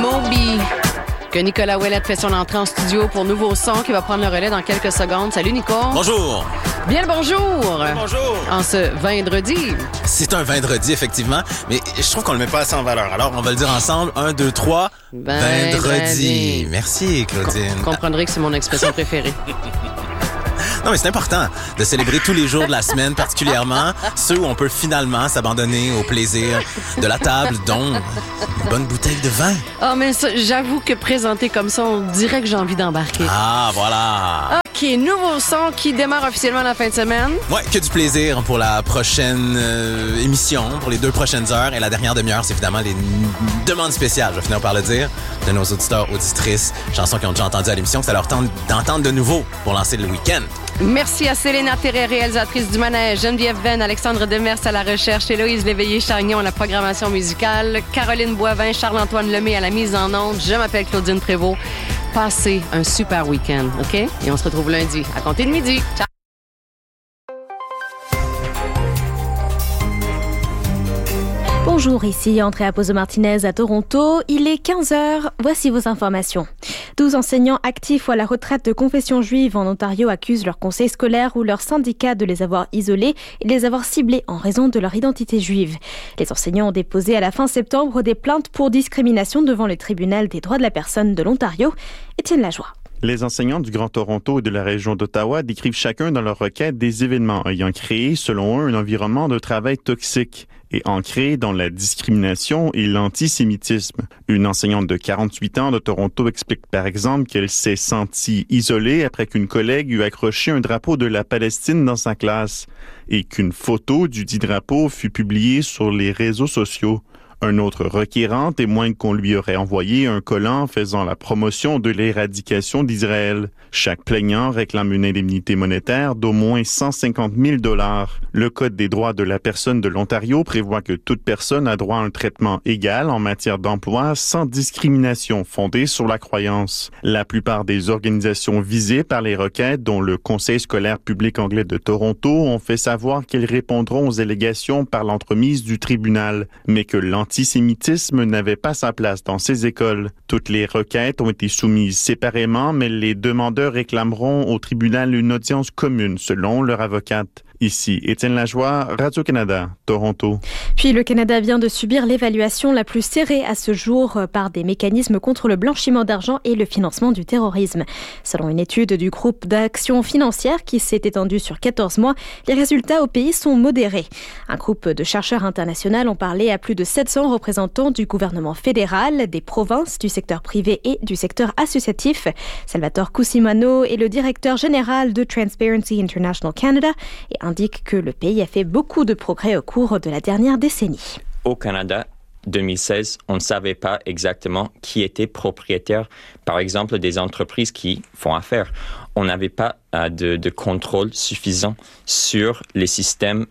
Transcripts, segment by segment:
Moby. Que Nicolas Ouellette fait son entrée en studio pour Nouveau Son qui va prendre le relais dans quelques secondes. Salut Nico. Bonjour. Bien le bonjour. Bonjour. En ce vendredi. C'est un vendredi, effectivement, mais je trouve qu'on le met pas assez en valeur. Alors, on va le dire ensemble. 1, 2, 3. Vendredi. Merci, Claudine. Vous comprendrez que c'est mon expression préférée. Non, mais c'est important de célébrer tous les jours de la semaine, particulièrement ceux où on peut finalement s'abandonner au plaisir de la table, dont une bonne bouteille de vin. Ah, mais ça, j'avoue que présenté comme ça, on dirait que j'ai envie d'embarquer. Ah, voilà. OK, Nouveau Son qui démarre officiellement la fin de semaine. Ouais, que du plaisir pour la prochaine émission, pour les 2 prochaines heures. Et la dernière demi-heure, c'est évidemment les demandes spéciales, je vais finir par le dire, de nos auditeurs, auditrices, chansons qu'ils ont déjà entendues à l'émission, que ça leur tente d'entendre de nouveau pour lancer le week-end. Merci à Céline Terré, réalisatrice du Manège, Geneviève Venn, Alexandre Demers à la recherche, Héloïse Léveillé-Chagnon à la programmation musicale, Caroline Boivin, Charles-Antoine Lemay à la mise en onde. Je m'appelle Claudine Prévost. Passez un super week-end, OK? Et on se retrouve lundi à compter de midi. Ciao! Bonjour, ici Andrea Pozo-Martinez à Toronto. Il est 15h. Voici vos informations. 12 enseignants actifs ou à la retraite de confession juive en Ontario accusent leur conseil scolaire ou leur syndicat de les avoir isolés et de les avoir ciblés en raison de leur identité juive. Les enseignants ont déposé à la fin septembre des plaintes pour discrimination devant le tribunal des droits de la personne de l'Ontario. Étienne Lajoie. Les enseignants du Grand Toronto et de la région d'Ottawa décrivent chacun dans leur requête des événements ayant créé, selon eux, un environnement de travail toxique et ancré dans la discrimination et l'antisémitisme. Une enseignante de 48 ans de Toronto explique par exemple qu'elle s'est sentie isolée après qu'une collègue eut accroché un drapeau de la Palestine dans sa classe et qu'une photo du dit drapeau fut publiée sur les réseaux sociaux. Un autre requérant témoigne qu'on lui aurait envoyé un collant faisant la promotion de l'éradication d'Israël. Chaque plaignant réclame une indemnité monétaire d'au moins 150 000 $. Le Code des droits de la personne de l'Ontario prévoit que toute personne a droit à un traitement égal en matière d'emploi sans discrimination fondée sur la croyance. La plupart des organisations visées par les requêtes, dont le Conseil scolaire public anglais de Toronto, ont fait savoir qu'ils répondront aux allégations par l'entremise du tribunal, mais que l'antisémitisme n'avait pas sa place dans ces écoles. Toutes les requêtes ont été soumises séparément, mais les demandeurs réclameront au tribunal une audience commune, selon leur avocate. Ici, Étienne Lajoie, Radio-Canada, Toronto. Puis le Canada vient de subir l'évaluation la plus serrée à ce jour par des mécanismes contre le blanchiment d'argent et le financement du terrorisme. Selon une étude du groupe d'action financière qui s'est étendue sur 14 mois, les résultats au pays sont modérés. Un groupe de chercheurs internationaux ont parlé à plus de 700 représentants du gouvernement fédéral, des provinces, du secteur privé et du secteur associatif. Salvatore Cusimano est le directeur général de Transparency International Canada et indique que le pays a fait beaucoup de progrès au cours de la dernière décennie. Au Canada, 2016, on ne savait pas exactement qui était propriétaire, par exemple, des entreprises qui font affaire. On n'avait pas de contrôle suffisant sur les systèmes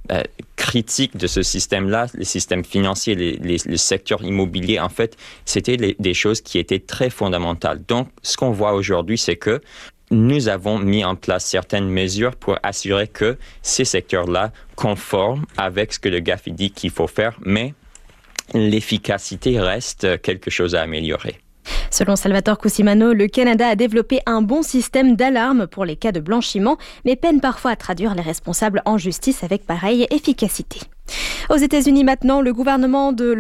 critiques de ce système-là, les systèmes financiers, le secteur immobilier. En fait, c'était des choses qui étaient très fondamentales. Donc, ce qu'on voit aujourd'hui, c'est que nous avons mis en place certaines mesures pour assurer que ces secteurs-là conforment avec ce que le GAFI dit qu'il faut faire, mais l'efficacité reste quelque chose à améliorer. Selon Salvatore Cusimano, le Canada a développé un bon système d'alarme pour les cas de blanchiment, mais peine parfois à traduire les responsables en justice avec pareille efficacité. Aux États-Unis maintenant, le gouverneur de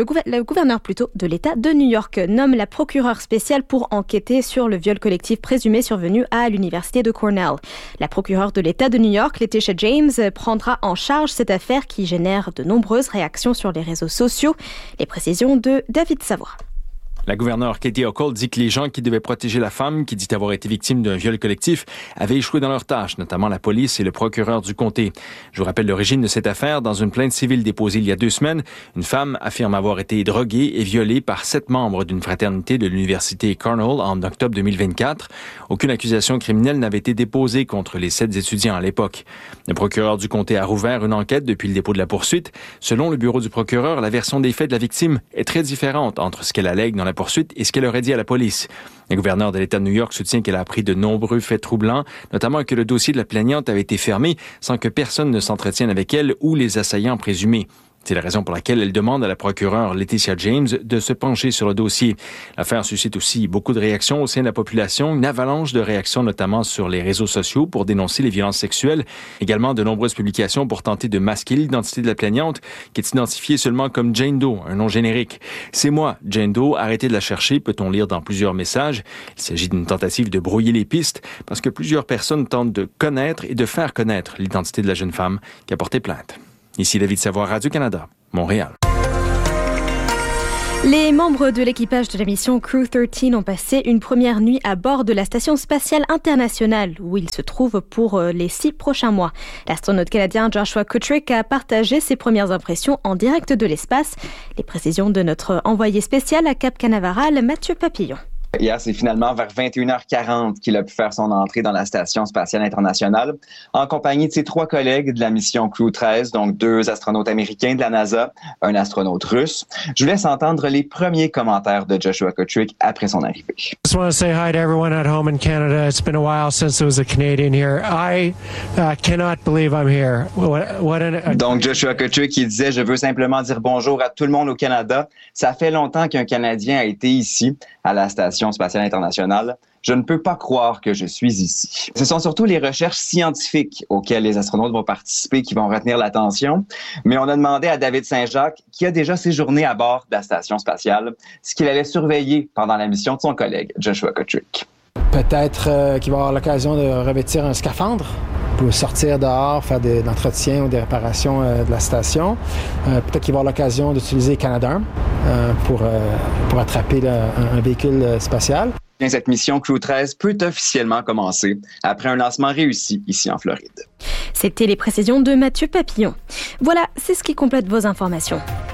l'État de New York nomme la procureure spéciale pour enquêter sur le viol collectif présumé survenu à l'université de Cornell. La procureure de l'État de New York, Letitia James, prendra en charge cette affaire qui génère de nombreuses réactions sur les réseaux sociaux. Les précisions de David Savoie. La gouverneure Katie Hochul dit que les gens qui devaient protéger la femme, qui dit avoir été victime d'un viol collectif, avaient échoué dans leurs tâches, notamment la police et le procureur du comté. Je vous rappelle l'origine de cette affaire. Dans une plainte civile déposée il y a 2 semaines, une femme affirme avoir été droguée et violée par 7 membres d'une fraternité de l'université Cornell en octobre 2024. Aucune accusation criminelle n'avait été déposée contre les 7 étudiants à l'époque. Le procureur du comté a rouvert une enquête depuis le dépôt de la poursuite. Selon le bureau du procureur, la version des faits de la victime est très différente entre ce qu'elle allègue dans la poursuite et ce qu'elle aurait dit à la police. Le gouverneur de l'État de New York soutient qu'elle a appris de nombreux faits troublants, notamment que le dossier de la plaignante avait été fermé sans que personne ne s'entretienne avec elle ou les assaillants présumés. C'est la raison pour laquelle elle demande à la procureure Laetitia James de se pencher sur le dossier. L'affaire suscite aussi beaucoup de réactions au sein de la population, une avalanche de réactions notamment sur les réseaux sociaux pour dénoncer les violences sexuelles. Également de nombreuses publications pour tenter de masquer l'identité de la plaignante, qui est identifiée seulement comme Jane Doe, un nom générique. C'est moi, Jane Doe, arrêtez de la chercher, peut-on lire dans plusieurs messages. Il s'agit d'une tentative de brouiller les pistes parce que plusieurs personnes tentent de connaître et de faire connaître l'identité de la jeune femme qui a porté plainte. Ici David Savoie, Radio-Canada, Montréal. Les membres de l'équipage de la mission Crew 13 ont passé une première nuit à bord de la Station spatiale internationale où ils se trouvent pour les 6 prochains mois. L'astronaute canadien Joshua Kutryk a partagé ses premières impressions en direct de l'espace. Les précisions de notre envoyé spécial à Cap Canaveral, Mathieu Papillon. Hier, c'est finalement vers 21h40 qu'il a pu faire son entrée dans la Station spatiale internationale en compagnie de ses 3 collègues de la mission Crew 13, donc 2 astronautes américains de la NASA, un astronaute russe. Je vous laisse entendre les premiers commentaires de Joshua Kutryk après son arrivée. I just want to say hi to everyone at home in Canada. It's been a while since there was a Canadian here. I cannot believe I'm here. Donc Joshua Kutryk qui disait « Je veux simplement dire bonjour à tout le monde au Canada. Ça fait longtemps qu'un Canadien a été ici, à la Station spatiale internationale. Je ne peux pas croire que je suis ici. » Ce sont surtout les recherches scientifiques auxquelles les astronautes vont participer qui vont retenir l'attention. Mais on a demandé à David Saint-Jacques, qui a déjà séjourné à bord de la Station spatiale, ce qu'il allait surveiller pendant la mission de son collègue Joshua Kutryk. Peut-être qu'il va avoir l'occasion de revêtir un scaphandre pour sortir dehors, faire de l'entretien ou des réparations de la station. Peut-être qu'il va avoir l'occasion d'utiliser Canadarm pour attraper un véhicule spatial. Cette mission Crew 13 peut officiellement commencer après un lancement réussi ici en Floride. C'était les précisions de Mathieu Papillon. Voilà, c'est ce qui complète vos informations.